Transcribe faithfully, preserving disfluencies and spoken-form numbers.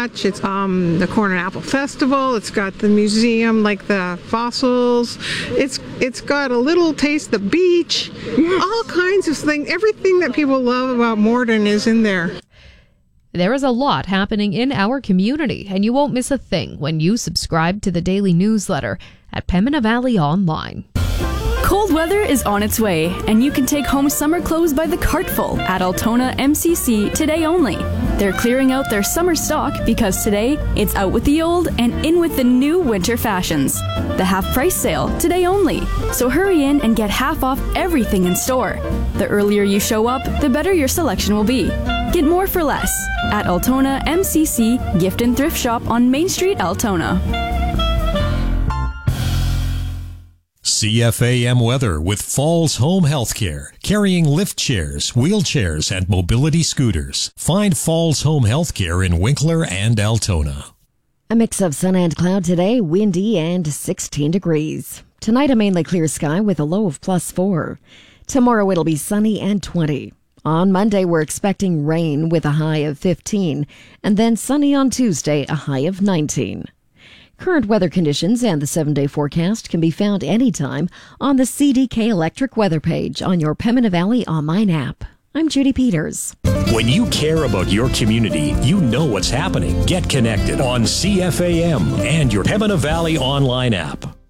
much. It's um, the Corn and Apple Festival. It's got the museum, like the fossils. It's it's got a little taste of the beach. All kinds of things. Everything that people love about Morden is in there. There is a lot happening in our community, and you won't miss a thing when you subscribe to the daily newsletter at Pembina Valley Online. Cold weather is on its way, and you can take home summer clothes by the cartful at Altona M C C today only. They're clearing out their summer stock because today it's out with the old and in with the new winter fashions. The half price sale today only, so hurry in and get half off everything in store. The earlier you show up, the better your selection will be. Get more for less at Altona M C C Gift and Thrift Shop on Main Street, Altona. C F A M weather with Falls Home Healthcare, carrying lift chairs, wheelchairs, and mobility scooters. Find Falls Home Healthcare in Winkler and Altona. A mix of sun and cloud today, windy and sixteen degrees. Tonight, a mainly clear sky with a low of plus four. Tomorrow, it'll be sunny and twenty. On Monday, we're expecting rain with a high of fifteen, and then sunny on Tuesday, a high of nineteen. Current weather conditions and the seven-day forecast can be found anytime on the C D K Electric weather page on your Pembina Valley online app. I'm Judy Peters. When you care about your community, you know what's happening. Get connected on C F A M and your Pembina Valley online app.